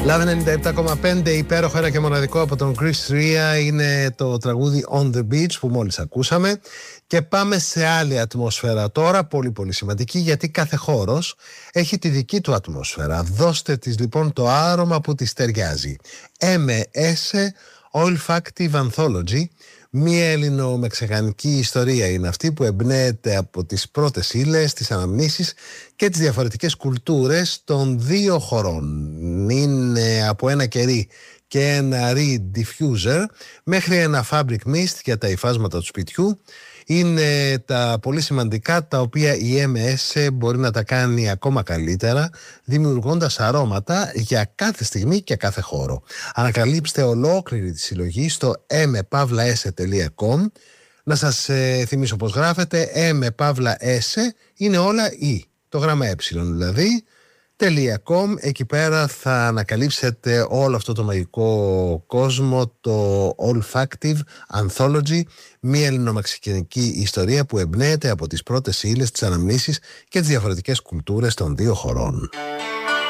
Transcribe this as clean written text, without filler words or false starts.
Love 97,5, υπέροχο, ένα και μοναδικό από τον Chris Ria, είναι το τραγούδι On The Beach που μόλις ακούσαμε. Και πάμε σε άλλη ατμόσφαιρα τώρα, πολύ πολύ σημαντική, γιατί κάθε χώρος έχει τη δική του ατμόσφαιρα. Δώστε της λοιπόν το άρωμα που της ταιριάζει. MS Olfactive Anthology, μία ελληνο-μεξικανική ιστορία είναι αυτή που εμπνέεται από τις πρώτες ύλες, τις αναμνήσεις και τις διαφορετικές κουλτούρες των δύο χωρών. Είναι από ένα κερί και ένα reed diffuser μέχρι ένα fabric mist για τα υφάσματα του σπιτιού. Είναι τα πολύ σημαντικά, τα οποία η MS μπορεί να τα κάνει ακόμα καλύτερα, δημιουργώντας αρώματα για κάθε στιγμή και κάθε χώρο. Ανακαλύψτε ολόκληρη τη συλλογή στο mpavlaese.com. Να σας θυμίσω πως γράφετε. mpavlaese είναι όλα το γράμμα δηλαδή. .com. Εκεί πέρα θα ανακαλύψετε όλο αυτό το μαγικό κόσμο, το Olfactive Anthology, μια ελληνομεξικανική ιστορία που εμπνέεται από τις πρώτες ύλες, τις αναμνήσεις και τις διαφορετικές κουλτούρες των δύο χωρών.